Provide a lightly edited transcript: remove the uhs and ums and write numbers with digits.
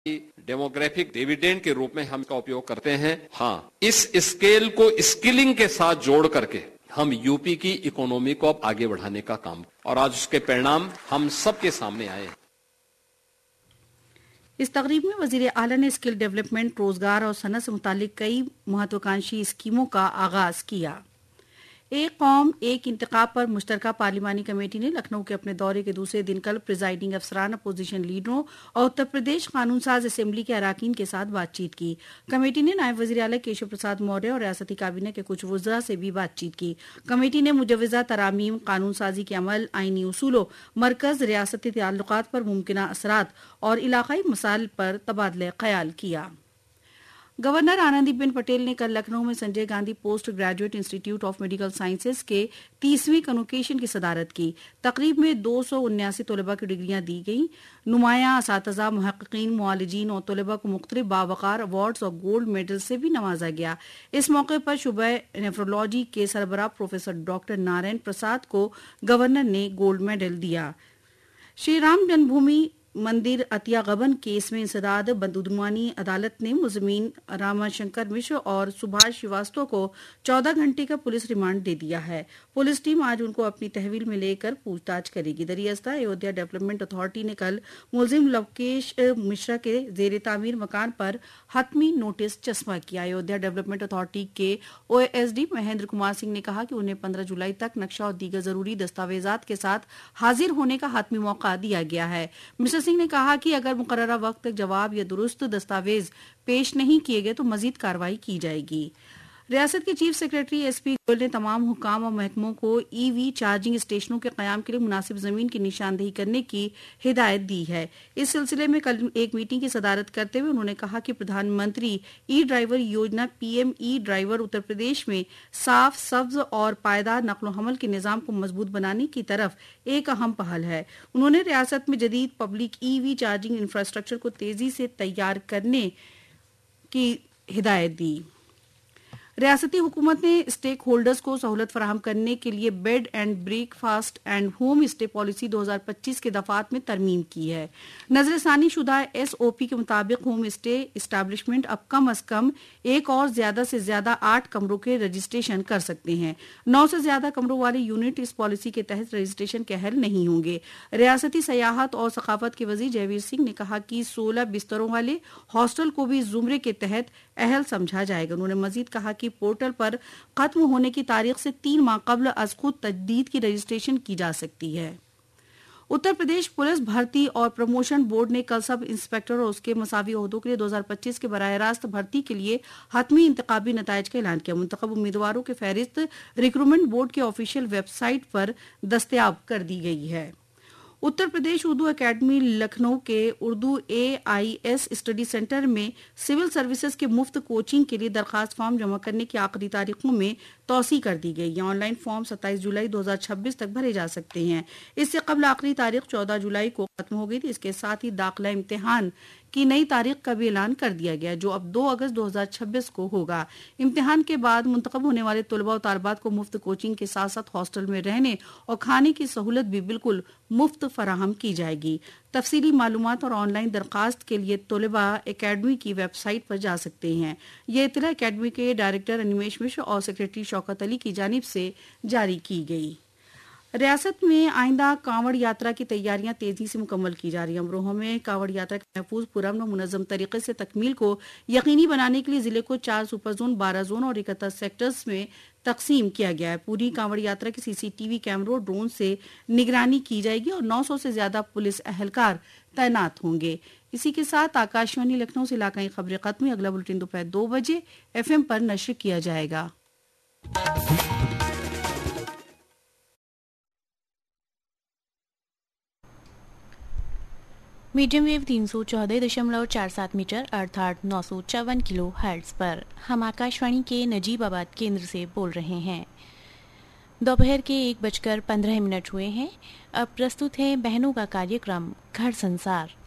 Demographic dividend के रूप में हम इसका उपयोग करते हैं। हाँ, इस स्केल को स्किलिंग के साथ जोड़ करके हम यूपी की इकोनॉमी को अब आगे बढ़ाने का काम, और आज उसके परिणाम हम सबके सामने आए। इस तकरीब में वजीर आला ने स्किल डेवलपमेंट, रोजगार और सनत से मुतालिक कई महत्वाकांक्षी स्कीमों का आगाज किया। एक कौम एक इंतखाब पर मुश्तरका पार्लिमानी कमेटी ने लखनऊ के अपने दौरे के दूसरे दिन कल प्रिजाइडिंग अफसरान, अपोजिशन लीडरों और उत्तर प्रदेश कानून साज असेंबली के अराकीन के साथ बातचीत की। कमेटी ने नायब वजीर आला केशव प्रसाद मौर्य और रियासती काबीना के कुछ वज़रा से भी बातचीत की। कमेटी ने मुजव्वज़ा तरामीम, कानून साजी के अमल, आईनी उसूलों, मरकज रियासती ताल्लुकात पर मुमकिना असरात और इलाकाई मसाइल पर तबादला ख्याल किया। गवर्नर आनंदीबेन पटेल ने कल लखनऊ में Sanjay Gandhi post graduate institute of medical sciences के 30वीं कन्वोकेशन की सदारत की। तकरीब में 279 तलबा की डिग्रियां दी गईं। नुमाया असातिज़ा, मुहक्किकीन, मुआलिजीन और तलबा को मुख्तलिफ बावकार अवार्ड्स और गोल्ड मेडल से भी नवाजा गया। इस मौके पर शुबह नेफ्रोलॉजी के सरबराह प्रोफेसर डॉक्टर नारायण प्रसाद को गवर्नर ने गोल्ड मेडल दिया। श्री राम जन्मभूमि मंदिर अतिया गबन केस में इंसदाद बदउनवानी अदालत ने मुज़म्मिन रामाशंकर मिश्र और सुभाष श्रीवास्तव को 14 घंटे का पुलिस रिमांड दे दिया है। पुलिस टीम आज उनको अपनी तहवील में लेकर पूछताछ करेगी। दरियास्ता अयोध्या डेवलपमेंट अथॉरिटी ने कल मुलजिम लवकेश मिश्रा के जेर तामीर मकान पर हतमी नोटिस चस्पा किया। अयोध्या डेवलपमेंट अथॉरिटी के OASD महेंद्र कुमार सिंह ने कहा कि उन्हें 15 जुलाई तक नक्शा और दीगर जरूरी दस्तावेजात के साथ हाजिर होने का हतमी मौका दिया गया है। मिस्टर सिंह ने कहा कि अगर मुकर्ररा वक्त तक जवाब या दुरुस्त दस्तावेज पेश नहीं किए गए तो मजीद कार्रवाई की जाएगी। रियासत के चीफ सेक्रेटरी SP गोयल ने तमाम हुकाम और महकमों को EV चार्जिंग स्टेशनों के क़याम के लिए मुनासिब ज़मीन की निशानदेही करने की हिदायत दी है। इस सिलसिले में कल एक मीटिंग की सदारत करते हुए उन्होंने कहा कि प्रधानमंत्री ई-ड्राइवर योजना PM ई-ड्राइवर उत्तर प्रदेश में साफ, सब्ज और पायदार नक्ल हमल के निज़ाम को मजबूत बनाने की तरफ एक अहम पहल है। उन्होंने रियासत में जदीद पब्लिक EV चार्जिंग इंफ्रास्ट्रक्चर को तेजी से तैयार करने की हिदायत दी। रियासती हुकूमत ने स्टेक होल्डर्स को सहूलत फराहम करने के लिए bed and breakfast and home stay policy 2025 के दफात में तरमीम की है। नजरसानी शुदा SOP के मुताबिक होम स्टे इस्टेब्लिशमेंट अब कम अज कम एक और ज्यादा से ज्यादा 8 कमरों के रजिस्ट्रेशन कर सकते हैं। 9 से ज्यादा कमरों वाले यूनिट इस पॉलिसी के तहत रजिस्ट्रेशन के अहल नहीं होंगे। रियासती सयाहत और सकाफत के वजीर जयवीर सिंह ने कहा कि 16 बिस्तरों वाले हॉस्टल को भी जुमरे के तहत अहल समझा जाएगा। उन्होंने मजीद कहा कि पोर्टल पर खत्म होने की तारीख से 3 माह कबल अज खुद तजदीद की रजिस्ट्रेशन की जा सकती है। उत्तर प्रदेश पुलिस भर्ती और प्रमोशन बोर्ड ने कल सब इंस्पेक्टर और उसके मसावी ओहदों के लिए 2025 के बराह रास्त भर्ती के लिए हतमी इंतखाबी नताइज का ऐलान किया। मुंतखब उम्मीदवारों की फहरिस्त रिक्रूटमेंट बोर्ड के ऑफिशियल वेबसाइट पर दस्तयाब कर दी गई है। उत्तर प्रदेश उर्दू एकेडमी लखनऊ के उर्दू AIS स्टडी सेंटर में सिविल सर्विसेज के मुफ्त कोचिंग के लिए दरखास्त फॉर्म जमा करने की आखिरी तारीखों में तौसी कर दी गई है। ऑनलाइन फॉर्म 27 जुलाई 2026 तक भरे जा सकते हैं। इससे कबल आखिरी तारीख 14 जुलाई को खत्म हो गई थी। इसके साथ ही दाखिला इम्तिहान की नई तारीख का भी ऐलान कर दिया गया जो अब 2 अगस्त 2026 को होगा। इम्तिहान के बाद मुंतखब होने वाले तलबा और तालबात को मुफ्त कोचिंग के साथ साथ हॉस्टल में रहने और खाने की सहूलत भी बिल्कुल मुफ्त फराहम की जाएगी। तफसीली मालूमात और ऑनलाइन दरखास्त के लिए तलबा एकेडमी की वेबसाइट पर जा सकते हैं। ये इत्तला एकेडमी के डायरेक्टर अनिमेश मिश्र और सेक्रेटरी शौकत अली की जानिब से जारी की गई। रियासत में आइंदा कांवड़ यात्रा की तैयारियां तेजी से मुकम्मल की जा रही हैं। अमरोहा में कांवड़ यात्रा के महफूज, पुरअमन और मुनज़्ज़म तरीके से तकमील को यकीनी बनाने के लिए जिले को 4 सुपर जोन, 12 जोन और 71 सेक्टर्स में तकसीम किया गया है। पूरी कांवड़ यात्रा की CCTV कैमरों और ड्रोन से निगरानी की जाएगी और 900 से ज्यादा पुलिस अहलकार तैनात होंगे। इसी के साथ आकाशवाणी लखनऊ से इलाकाई खबरें खत्म हुई। अगला बुलेटिन दोपहर 2 बजे FM पर नश्र किया जाएगा। मीडियम वेव 314.47 मीटर अर्थात 954 किलो हर्ट्ज पर हम आकाशवाणी के नजीबाबाद केंद्र से बोल रहे हैं। दोपहर के 1:15 हुए हैं। अब प्रस्तुत है बहनों का कार्यक्रम घर संसार।